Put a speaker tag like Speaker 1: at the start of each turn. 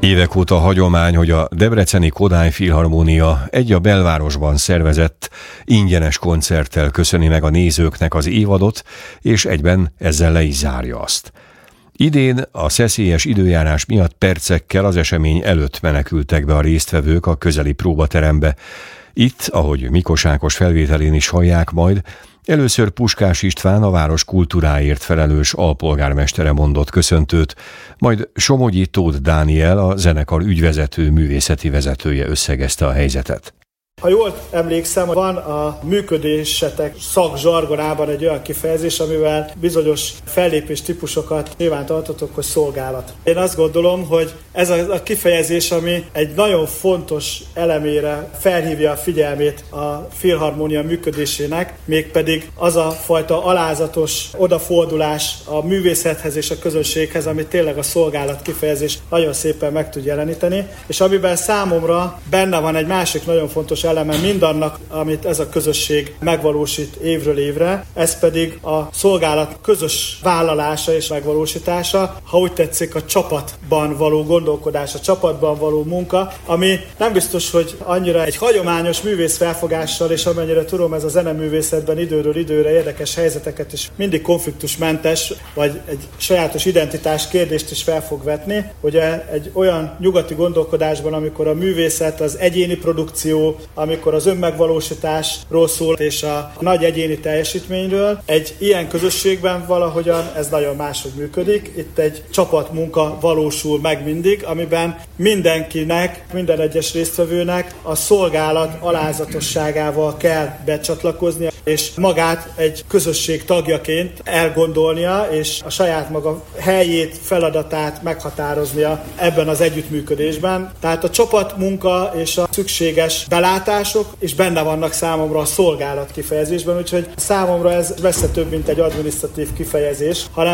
Speaker 1: Évek óta hagyomány, hogy a debreceni Kodály Filharmónia egy a belvárosban szervezett ingyenes koncerttel köszöni meg a nézőknek az évadot, és egyben ezzel le is zárja azt. Idén a szeszélyes időjárás miatt percekkel az esemény előtt menekültek be a résztvevők a közeli próbaterembe. Itt, ahogy Mikos Ákos felvételén is hallják majd, először Puskás István, a város kultúráért felelős alpolgármestere mondott köszöntőt, majd Somogyi Tóth Dániel, a zenekar ügyvezető művészeti vezetője összegezte a helyzetet.
Speaker 2: Ha jól emlékszem, van a működésetek szakzsargonában egy olyan kifejezés, amivel bizonyos fellépés típusokat nyilvántartatok, hogy szolgálat. Én azt gondolom, hogy ez a kifejezés, ami egy nagyon fontos elemére felhívja a figyelmét a Filharmónia működésének, mégpedig az a fajta alázatos odafordulás a művészethez és a közönséghez, ami tényleg a szolgálat kifejezés nagyon szépen meg tud jeleníteni, és amiben számomra benne van egy másik nagyon fontos eleme mindannak, amit ez a közösség megvalósít évről évre, ez pedig a szolgálat közös vállalása és megvalósítása, ha úgy tetszik, a csapatban való gondolkodás, a csapatban való munka, ami nem biztos, hogy annyira egy hagyományos művész felfogással, és amennyire tudom, ez a zeneművészetben időről időre érdekes helyzeteket is mindig konfliktusmentes, vagy egy sajátos identitás kérdést is fel fog vetni. Ugye egy olyan nyugati gondolkodásban, amikor a művészet az egyéni produkció, amikor az önmegvalósításról szól, és a nagy egyéni teljesítményről, egy ilyen közösségben valahogyan ez nagyon máshogy működik. Itt egy csapatmunka valósul meg mindig, amiben mindenkinek, minden egyes résztvevőnek a szolgálat alázatosságával kell becsatlakoznia, és magát egy közösség tagjaként elgondolnia, és a saját maga helyét, feladatát meghatároznia ebben az együttműködésben. Tehát a csapatmunka és a szükséges belátások is benne vannak számomra a szolgálat kifejezésben, úgyhogy számomra ez messze több, mint egy adminisztratív kifejezés, hanem